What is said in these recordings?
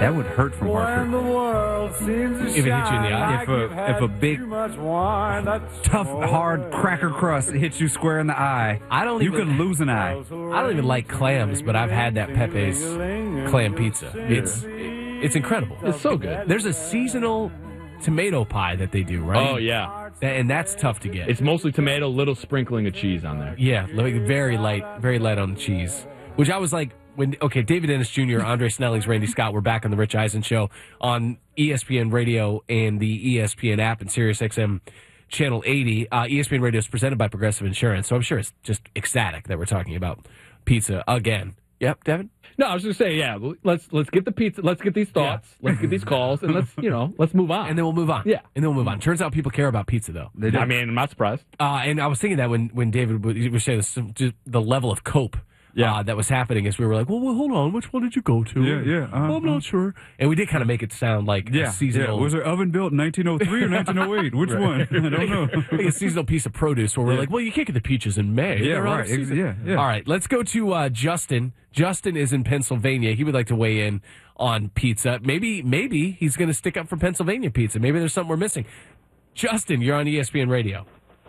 That would hurt from Hartford. If it hit you in the eye? If a big, tough, hard cracker crust hits you square in the eye, you could lose an eye. I don't even like clams, but I've had that Pepe's clam pizza. It's incredible. It's so good. There's a seasonal tomato pie that they do, right? Oh, yeah. And that's tough to get. It's mostly tomato, little sprinkling of cheese on there. Yeah, like very light on the cheese. Which I was like, David Ennis Jr., Andre Snelling's Randy Scott were back on the Rich Eisen Show on ESPN Radio and the ESPN app and SiriusXM Channel 80. ESPN Radio is presented by Progressive Insurance, so I'm sure it's just ecstatic that we're talking about pizza again. Yep, Devin? No, I was just saying, yeah, let's get the pizza, let's get these thoughts, let's get these calls, and let's move on. And then we'll move on. Yeah. And then we'll move on. Turns out people care about pizza, though. They do. I mean, I'm not surprised. And I was thinking that when David was saying this, just the level of cope that was happening as we were like, well, hold on, which one did you go to? Yeah. I'm not sure. And we did kind of make it sound like a seasonal. Was their oven built in 1903 or 1908? Which one? I don't know. Like a seasonal piece of produce where we're like, well, you can't get the peaches in May. Yeah, They're out of right. season. Yeah. All right, let's go to Justin. Justin is in Pennsylvania. He would like to weigh in on pizza. Maybe he's going to stick up for Pennsylvania pizza. Maybe there's something we're missing. Justin, you're on ESPN Radio.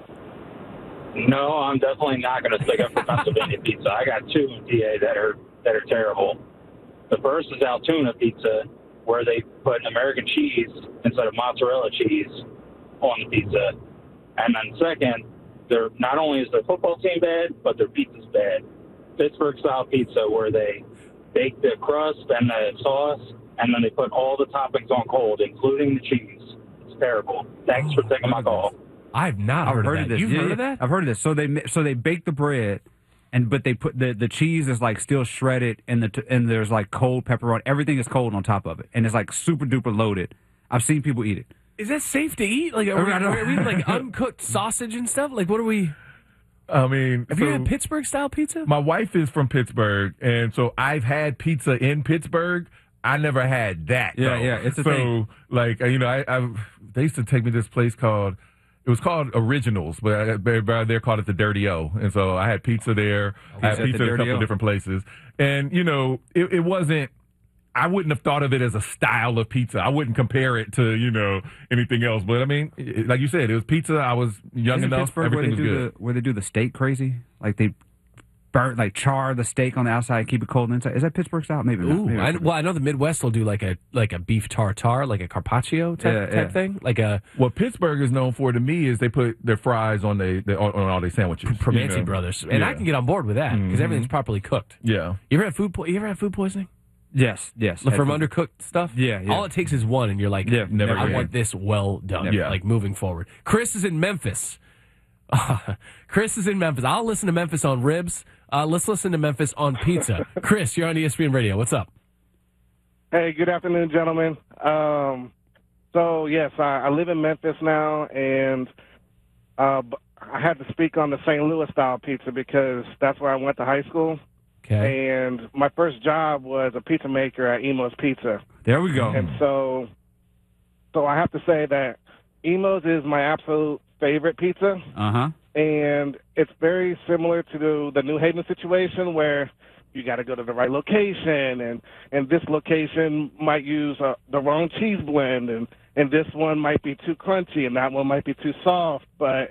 No, I'm definitely not going to stick up for Pennsylvania pizza. I got two in PA that are terrible. The first is Altoona pizza, where they put American cheese instead of mozzarella cheese on the pizza. And then second, not only is their football team bad, but their pizza's bad. Pittsburgh-style pizza, where they bake the crust and the sauce, and then they put all the toppings on cold, including the cheese. It's terrible. Thanks for taking my call. I've not heard of that. You've heard of that? I've heard of this. So they bake the bread, but they put the cheese is like still shredded, and there's like cold pepperoni. Everything is cold on top of it, and it's like super duper loaded. I've seen people eat it. Is that safe to eat? Like, are we eating like uncooked sausage and stuff? Like, what are we? I mean, have you had Pittsburgh style pizza? My wife is from Pittsburgh, and so I've had pizza in Pittsburgh. I never had that. Yeah, though. it's a thing. Like, they used to take me to this place called. It was called Originals, but they called it the Dirty O. And so I had pizza there. I had pizza at a couple of different places. And, it wasn't, I wouldn't have thought of it as a style of pizza. I wouldn't compare it to, anything else. But, I mean, like you said, it was pizza. I was young enough. Pittsburgh everything was good. Where they do the steak crazy? Like they char the steak on the outside, keep it cold inside. Is that Pittsburgh style? Maybe not. Maybe I know the Midwest will do like a beef tartare, like a carpaccio type thing. What Pittsburgh is known for to me is they put their fries on on all their sandwiches. Primanti Brothers, and I can get on board with that because everything's properly cooked. Yeah. You ever had food poisoning? Yes. From undercooked stuff? Yeah. All it takes is one, and you're like, never I again. want this well done. Yeah. Like moving forward. Chris is in Memphis. Chris is in Memphis. I'll listen to Memphis on ribs. Let's listen to Memphis on pizza. Chris, you're on ESPN Radio. What's up? Hey, good afternoon, gentlemen. So, yes, I live in Memphis now, and I had to speak on the St. Louis-style pizza because that's where I went to high school. Okay. And my first job was a pizza maker at Emo's Pizza. There we go. And so I have to say that Emo's is my absolute favorite pizza. Uh-huh. And it's very similar to the New Haven situation where you got to go to the right location, and this location might use the wrong cheese blend, and this one might be too crunchy, and that one might be too soft. But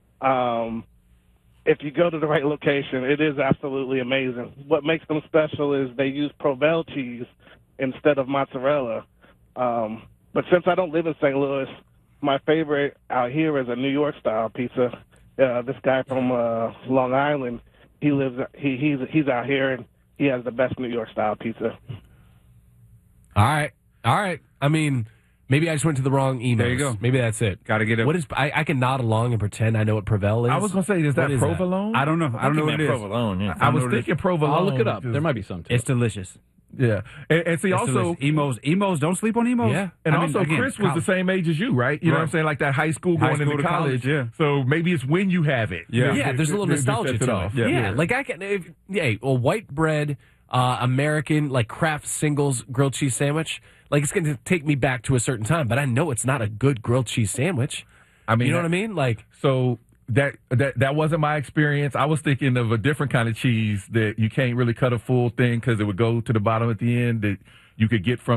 if you go to the right location, it is absolutely amazing. What makes them special is they use Provel cheese instead of mozzarella. But since I don't live in St. Louis, my favorite out here is a New York-style pizza. This guy from Long Island, he's out here, and he has the best New York-style pizza. All right. I mean, maybe I just went to the wrong email. There you go. Maybe that's it. Got to get it. What is? I can nod along and pretend I know what Provel is. I was going to say, is that provolone? I don't know. I don't know what it is. Provolone, yeah. I was thinking provolone. I'll look it up. There might be some, too. It's delicious. Yeah. And see, It's also... delicious. Emos, don't sleep on Emos. Yeah. And I mean, also, again, Chris was the same age as you, right? You know what I'm saying? Like that high school going into college. Yeah. So maybe it's when you have it. Yeah, there's a little nostalgia to it. Yeah. Like I can, a white bread, American, like Kraft Singles grilled cheese sandwich. Like it's going to take me back to a certain time, but I know it's not a good grilled cheese sandwich. I mean, you know what I mean? Like, so that wasn't my experience. I was thinking of a different kind of cheese that you can't really cut a full thing because it would go to the bottom at the end that you could get from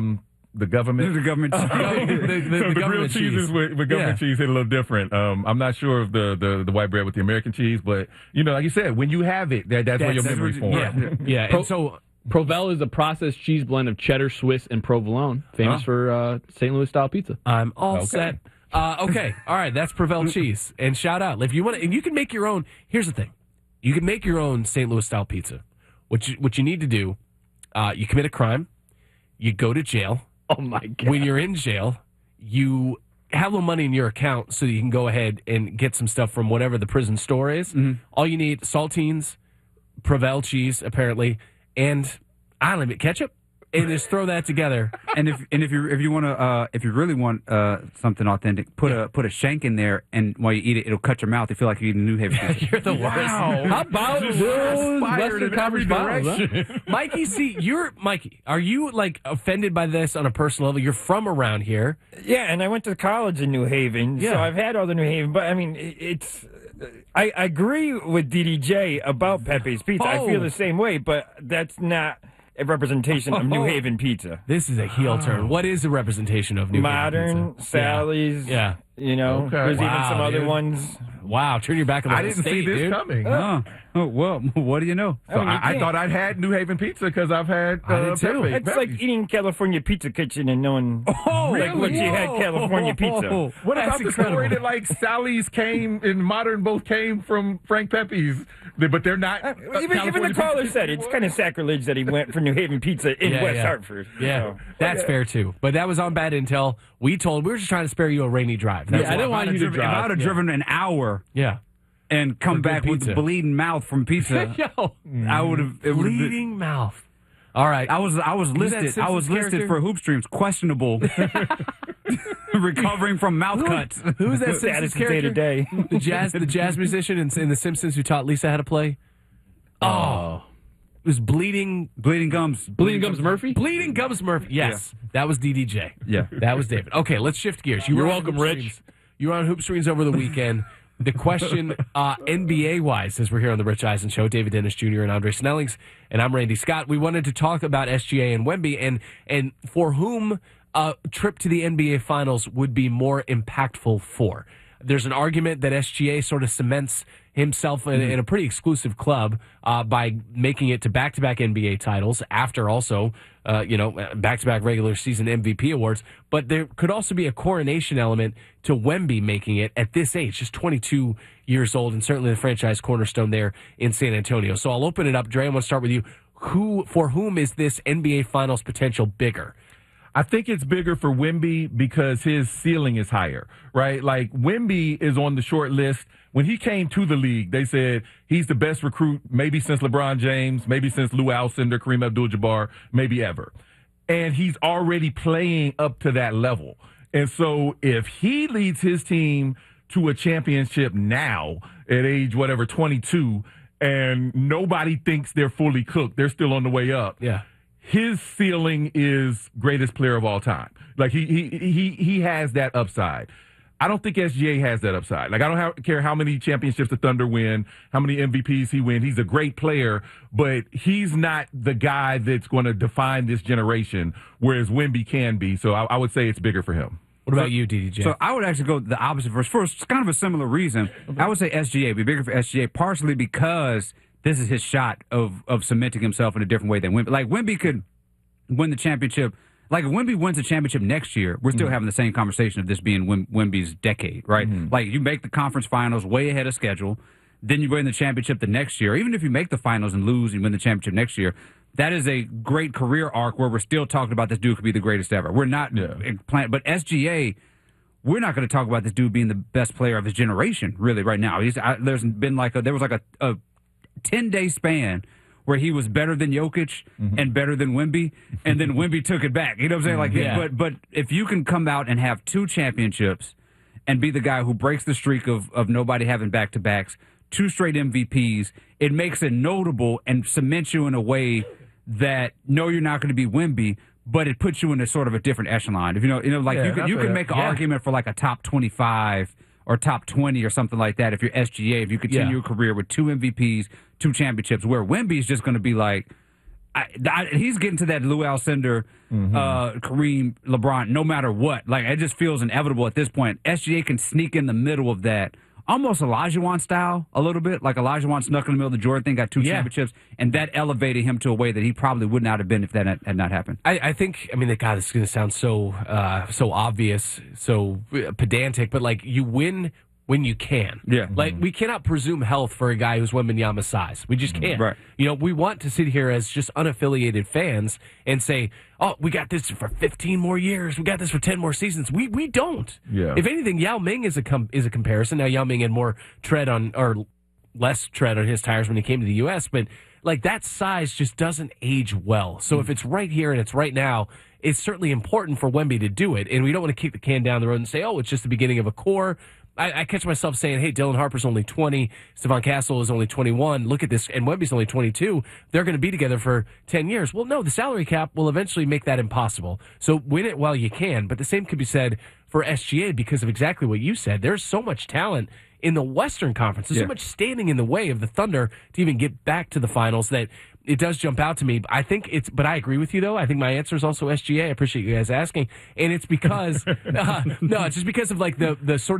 the government. The government. The grilled government cheeses cheese. with government cheese hit a little different. I'm not sure of the white bread with the American cheese, but like you said, when you have it, that's where your memories form. Yeah. And so Provel is a processed cheese blend of cheddar, Swiss, and provolone, famous for St. Louis style pizza. I'm all set. Okay, all right, that's Provel cheese. And shout out if you want to, and you can make your own. Here's the thing, you can make your own St. Louis style pizza. What you need to do, you commit a crime, you go to jail. Oh my God! When you're in jail, you have a little money in your account so you can go ahead and get some stuff from whatever the prison store is. Mm-hmm. All you need: saltines, Provel cheese, apparently, and island ketchup. And just throw that together. And if you want to if you really want something authentic, put a shank in there, and while you eat it, it'll cut your mouth. You feel like you're eating New Haven. You're the worst. How about those Western Conference bottles? Huh? Mikey, are you like offended by this on a personal level? You're from around here. Yeah, and I went to college in New Haven, so I've had all the New Haven. But I mean, it's. I agree with DDJ about Pepe's Pizza. I feel the same way, but that's not a representation of New Haven pizza. This is a heel turn. What is a representation of New Haven pizza? Modern, Sally's. Yeah. There's even some other ones. Wow, turn your back on the I didn't state, see this dude. coming. Oh, well, what do you know? So I thought I'd had New Haven pizza because I've had I did too. Pepe. It's like eating California Pizza Kitchen and knowing what you had California pizza. What about the story that like Sally's came and Modern both came from Frank Pepe's, but they're not? Even the caller said it's kind of sacrilege that he went for New Haven Pizza in West Hartford. Yeah, that's fair too. But that was on bad intel. We were just trying to spare you a rainy drive. I didn't want you to drive. If I would have driven an hour, and come back with a bleeding mouth from pizza, I would have bleeding mouth. All right, I was listed for Hoop Streams, questionable, recovering from mouth cuts. Who's that Simpsons character? Day to day. The jazz musician in The Simpsons who taught Lisa how to play. Oh, it was bleeding gums. Bleeding Gums Murphy. Bleeding Gums Murphy. Yes, that was DDJ. Yeah, that was David. Okay, let's shift gears. You're welcome, Rich. You were on Hoop Streams over the weekend. The question, NBA-wise, since we're here on the Rich Eisen Show, David Dennis Jr. and Andre Snellings, and I'm Randy Scott. We wanted to talk about SGA and Wemby, and for whom a trip to the NBA Finals would be more impactful for. There's an argument that SGA sort of cements himself in a pretty exclusive club by making it to back-to-back NBA titles after also, back-to-back regular season MVP awards. But there could also be a coronation element to Wemby making it at this age, just 22 years old, and certainly the franchise cornerstone there in San Antonio. So I'll open it up. Dre, I want to start with you. For whom is this NBA Finals potential bigger? I think it's bigger for Wemby because his ceiling is higher, right? Like Wemby is on the short list. When he came to the league, they said he's the best recruit maybe since LeBron James, maybe since Lou Alcindor, Kareem Abdul-Jabbar, maybe ever. And he's already playing up to that level. And so if he leads his team to a championship now at age, 22, and nobody thinks they're fully cooked, they're still on the way up. Yeah. His ceiling is greatest player of all time. Like he has that upside. I don't think SGA has that upside. Like I don't care how many championships the Thunder win, how many MVPs he wins. He's a great player, but he's not the guy that's going to define this generation, whereas Wemby can be. So I would say it's bigger for him. What about you, DDJ? So I would actually go the opposite for kind of a similar reason. Okay. I would say SGA would be bigger for SGA, partially because this is his shot of cementing himself in a different way than Wemby. Like, Wemby could win the championship. Like, if Wemby wins the championship next year, we're still having the same conversation of this being Wemby's decade, right? Like, you make the conference finals way ahead of schedule, then you win the championship the next year. Even if you make the finals and lose and win the championship next year, that is a great career arc where we're still talking about this dude could be the greatest ever. We're not but SGA, we're not going to talk about this dude being the best player of his generation, really, right now. There was like a 10-day span where he was better than Jokic and better than Wemby, and then Wemby took it back. You know what I'm saying? Like, but if you can come out and have 2 championships and be the guy who breaks the streak of nobody having back-to-backs, 2 straight MVPs, it makes it notable and cements you in a way that, no, you're not going to be Wemby, but it puts you in a sort of a different echelon. If you can make an argument for like a top 25 or top 20 or something like that if you're SGA, if you continue your career with 2 MVPs, 2 championships, where Wemby is just going to be like, he's getting to that Lou Alcindor, Kareem, LeBron, no matter what. Like, it just feels inevitable at this point. SGA can sneak in the middle of that. Almost Olajuwon style, a little bit. Like Olajuwon snuck in the middle of the Jordan thing, got 2 championships, and that elevated him to a way that he probably would not have been if that had not happened. I think, God, this is going to sound so obvious, so pedantic, but like, you win when you can. Yeah. Like, we cannot presume health for a guy who's Wembanyama's size. We just can't. Right. We want to sit here as just unaffiliated fans and say, oh, we got this for 15 more years. We got this for 10 more seasons. We don't. Yeah. If anything, Yao Ming is a comparison. Now, Yao Ming had more less tread on his tires when he came to the U.S., but like, that size just doesn't age well. So if it's right here and it's right now, it's certainly important for Wemby to do it. And we don't want to kick the can down the road and say, oh, it's just the beginning of a core. I catch myself saying, hey, Dylan Harper's only 20, Stephon Castle is only 21, look at this, and Wemby's only 22. They're going to be together for 10 years. Well, no, the salary cap will eventually make that impossible. So win it while you can. But the same could be said for SGA because of exactly what you said. There's so much talent in the Western Conference. There's so much standing in the way of the Thunder to even get back to the finals that it does jump out to me. But I agree with you, though. I think my answer is also SGA. I appreciate you guys asking. And it's because, no, it's just because of like the sort of